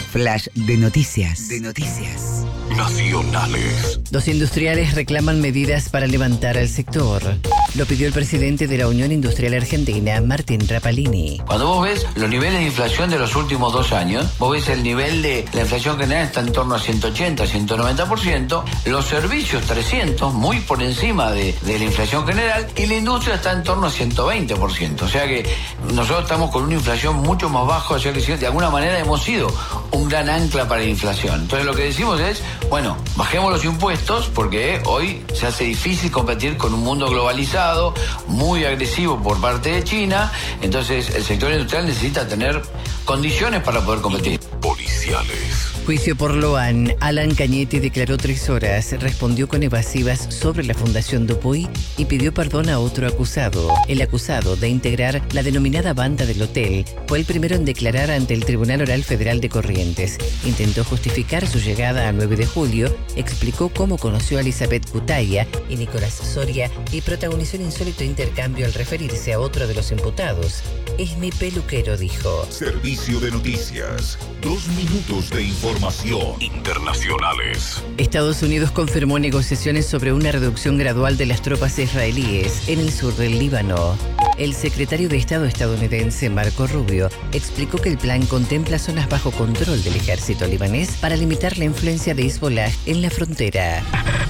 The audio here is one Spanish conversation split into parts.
Flash de noticias. Nacionales. Los industriales reclaman medidas para levantar al sector. Lo pidió el presidente de la Unión Industrial Argentina, Martín Rapalini. Cuando vos ves los niveles de inflación de los últimos 2 años, vos ves el nivel de la inflación general está en torno a 180, 190%, los servicios 300, muy por encima de la inflación general, y la industria está en torno a 120%. O sea que nosotros estamos con una inflación mucho más baja, o sea que de alguna manera hemos sido un gran ancla para la inflación. Entonces lo que decimos es, bueno, bajemos los impuestos porque hoy se hace difícil competir con un mundo globalizado, muy agresivo por parte de China. Entonces el sector industrial necesita tener condiciones para poder competir. Policiales. Juicio por Loan. Alan Cañete declaró 3 horas, respondió con evasivas sobre la Fundación Dupuy y pidió perdón a otro acusado. El acusado de integrar la denominada banda del hotel fue el primero en declarar ante el Tribunal Oral Federal de Corrientes. Intentó justificar su llegada a 9 de julio, explicó cómo conoció a Elizabeth Cutaya y Nicolás Soria y protagonizó un insólito intercambio al referirse a otro de los imputados. Es mi peluquero, dijo. Servicio de noticias. 2 minutos de información. Internacionales. Estados Unidos confirmó negociaciones sobre una reducción gradual de las tropas israelíes en el sur del Líbano. El secretario de Estado estadounidense, Marco Rubio, explicó que el plan contempla zonas bajo control del ejército libanés para limitar la influencia de Hezbollah en la frontera.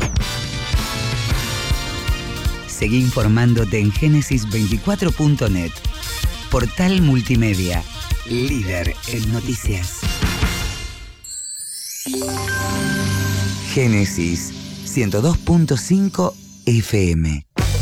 Seguí informándote en Génesis24.net. Portal multimedia, líder en noticias. Génesis 102.5 FM.